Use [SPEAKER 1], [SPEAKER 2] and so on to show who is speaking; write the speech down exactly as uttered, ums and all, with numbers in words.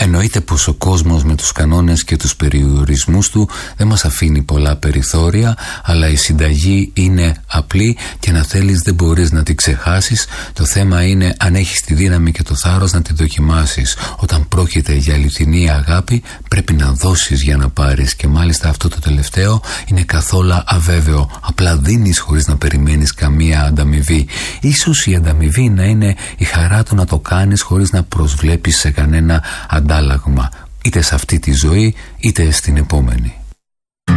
[SPEAKER 1] Εννοείται πως ο κόσμος με τους κανόνες και τους περιορισμούς του δεν μας αφήνει πολλά περιθώρια, αλλά η συνταγή είναι απλή και να θέλεις δεν μπορείς να την ξεχάσεις. Το θέμα είναι αν έχεις τη δύναμη και το θάρρος να την δοκιμάσεις. Όταν πρόκειται για αληθινή αγάπη πρέπει να δώσεις για να πάρεις, και μάλιστα αυτό το τελευταίο είναι καθόλου αβέβαιο. Απλά δίνεις χωρίς να περιμένεις καμία ανταμοιβή. Ίσως η ανταμοιβή να είναι η χαρά του να το κάνεις χωρίς να προσβλέπεις σε κανένα αντάλλαγμα, είτε σε αυτή τη ζωή είτε στην επόμενη.